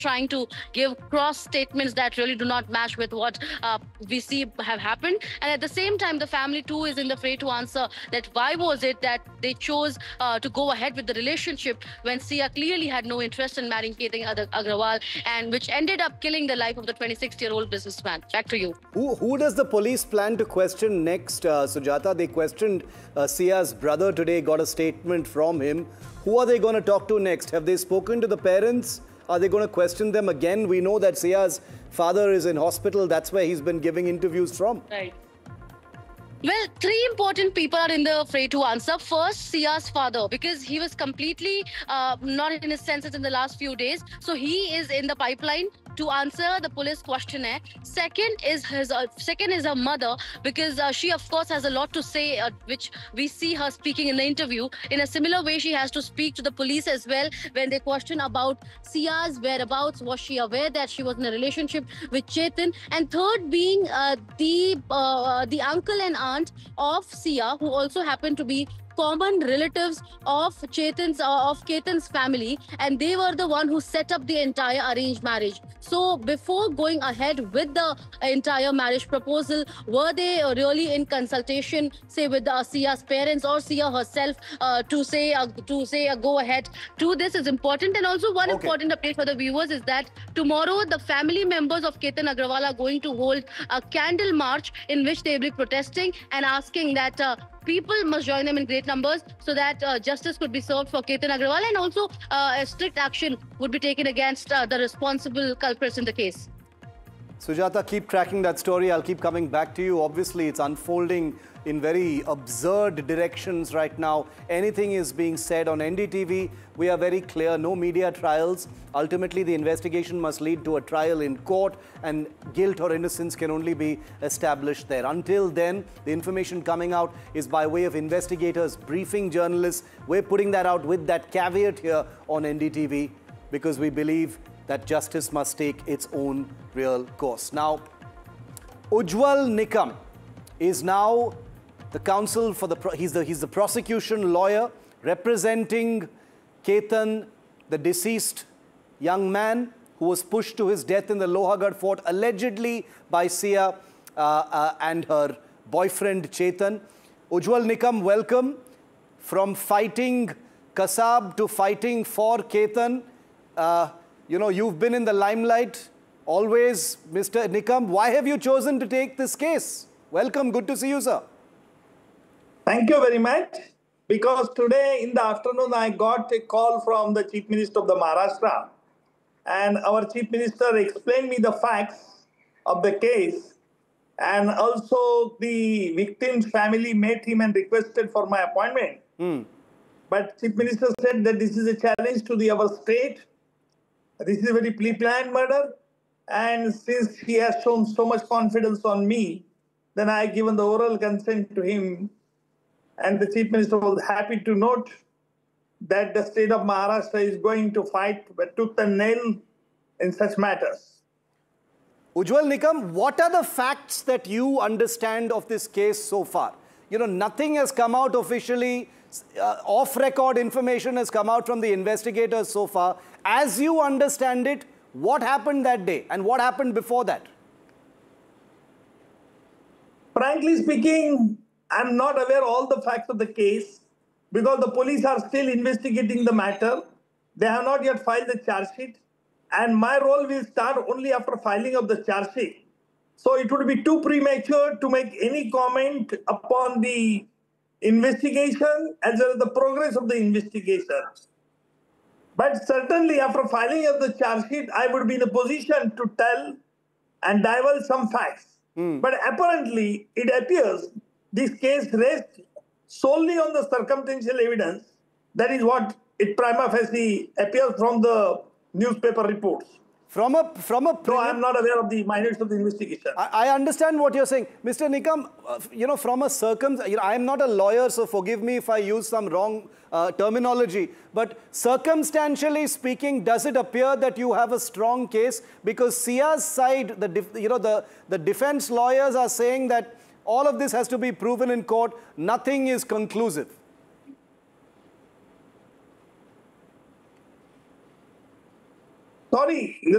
trying to give cross statements that really do not match with what we see have happened. And at the same time, the family too is in the fray to answer that why was it that they chose to go ahead with the relationship when Sia clearly had no interest in marrying Ketan Agrawal, and which ended up killing the life of the 26-year-old businessman. Back to you. Who does the police plan to question next, Sujata? They questioned Sia's brother today, got a statement from him. Who are they going to talk to next? Have they spoken to the parents? Are they going to question them again? We know that Sia's father is in hospital. That's where he's been giving interviews from. Right. Well, three important people are in the fray to answer. First, Sia's father, because he was completely not in his senses in the last few days. So he is in the pipeline to answer the police questionnaire. Second is her mother, because she of course has a lot to say, which we see her speaking in the interview. In a similar way, she has to speak to the police as well when they question about Sia's whereabouts. Was she aware that she was in a relationship with Chetan? And third being the uncle and aunt of Sia, who also happen to be common relatives of Ketan's family, and they were the one who set up the entire arranged marriage. So before going ahead with the entire marriage proposal, were they really in consultation, say with Sia's parents or Sia herself, to say a go ahead to this is important. And also one important update for the viewers is that tomorrow the family members of Ketan Agrawal are going to hold a candle march in which they will be protesting and asking that people must join them in great numbers so that justice could be served for Ketan Agrawal, and also a strict action would be taken against the responsible culprits in the case. Sujata, keep tracking that story. I'll keep coming back to you. Obviously, it's unfolding in very absurd directions right now. Anything is being said on NDTV. We are very clear, no media trials. Ultimately, the investigation must lead to a trial in court, and guilt or innocence can only be established there. Until then, the information coming out is by way of investigators briefing journalists. We're putting that out with that caveat here on NDTV because we believe that justice must take its own real course. Now, Ujjwal Nikam is now the counsel for he's the prosecution lawyer representing Ketan, the deceased young man who was pushed to his death in the Lohagarh fort, allegedly by Sia and her boyfriend Chetan. Ujjwal Nikam, welcome. From fighting Kasab to fighting for Ketan, you know, you've been in the limelight always, Mr. Nikam. Why have you chosen to take this case? Welcome. Good to see you, sir. Thank you very much. Because today in the afternoon, I got a call from the Chief Minister of the Maharashtra. And our Chief Minister explained me the facts of the case. And also the victim's family met him and requested for my appointment. But Chief Minister said that this is a challenge to our state. This is a very pre-planned murder. And since he has shown so much confidence on me, then I have given the oral consent to him. And the Chief Minister was happy to note that the state of Maharashtra is going to fight tooth and nail in such matters. Ujjwal Nikam, what are the facts that you understand of this case so far? You know, nothing has come out officially. Off-record information has come out from the investigators so far. As you understand it, what happened that day and what happened before that? Frankly speaking, I'm not aware of all the facts of the case because the police are still investigating the matter. They have not yet filed the charge sheet. And my role will start only after filing of the charge sheet. So it would be too premature to make any comment upon the investigation as well as the progress of the investigation. But certainly after filing of the charge sheet, I would be in a position to tell and divulge some facts. But apparently, it appears this case rests solely on the circumstantial evidence. That is what it prima facie appears from the newspaper reports. So I am not aware of the minutes of the investigation. I understand what you're saying. Mr. Nikam, you know, I am not a lawyer, so forgive me if I use some wrong terminology. But circumstantially speaking, does it appear that you have a strong case? Because Sia's side, the defense lawyers are saying that all of this has to be proven in court. Nothing is conclusive. Sorry,